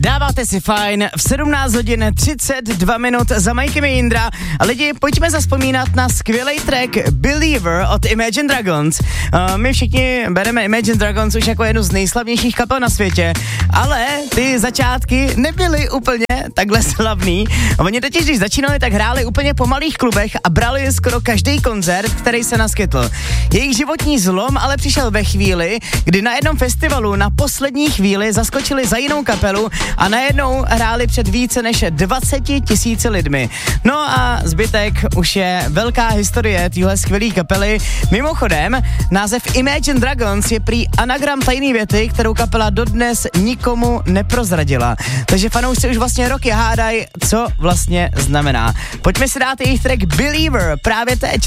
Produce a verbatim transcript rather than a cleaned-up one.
Dáváte si fajn v sedmnáct hodin třicet dva minut, za Majkem je Jindra. A lidi, pojďme zazpomínat na skvělý track Believer od Imagine Dragons. Uh, my všichni bereme Imagine Dragons už jako jednu z nejslavnějších kapel na světě, ale ty začátky nebyly úplně takhle slavný. Oni totiž, když začínali, tak hráli úplně po malých klubech a brali skoro každý koncert, který se naskytl. Jejich životní zlom ale přišel ve chvíli, kdy na jednom festivalu na poslední chvíli zaskočili za jinou kapelu a najednou hráli před více než dvaceti tisíci lidmi. No a zbytek už je velká historie téhle skvělé kapely. Mimochodem, název Imagine Dragons je prý anagram tajný věty, kterou kapela dodnes nikomu neprozradila. Takže fanoušci už vlastně roky hádají, co vlastně znamená. Pojďme si dát jejich track Believer právě teď